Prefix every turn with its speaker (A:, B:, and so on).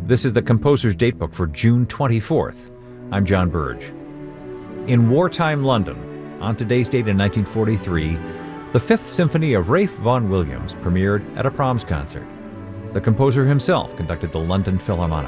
A: This is the composer's datebook for June 24th. I'm John Burge. In wartime London, on today's date in 1943, the Fifth Symphony of Ralph Vaughan Williams premiered at a Proms concert. The composer himself conducted the London Philharmonic.